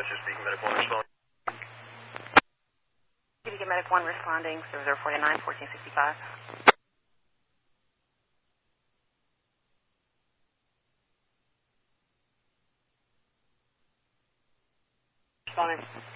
Rochester speaking, Medic 1 responding. Did you get Medic 1 responding, 0049, 1465? Responding.